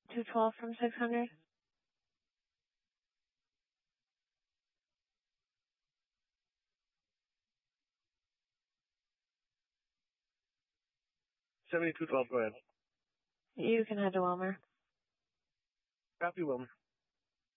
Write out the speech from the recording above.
212 from 600. Go ahead. You can head to Wilmer. Copy, Wilmer.